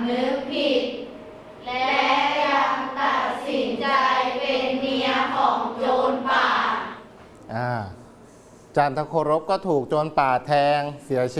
ำนึกผิดและยังตัดสินใจเป็นเมียของโจรป่าจันทโครบก็ถูกโจรป่าแทงเสียชีวิต